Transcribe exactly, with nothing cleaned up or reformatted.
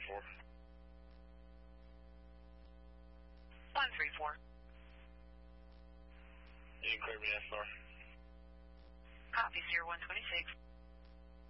four. one three four. You can clear me S R. Copy, Sierra one twenty-six.